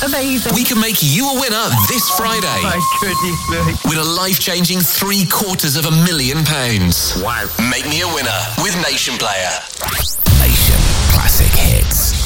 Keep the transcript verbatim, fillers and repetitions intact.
Amazing. We can make you a winner this Friday. Oh my goodness me. With a life-changing three quarters of a million pounds. Wow. Make me a winner with Nation Player. Nation Classic Hits.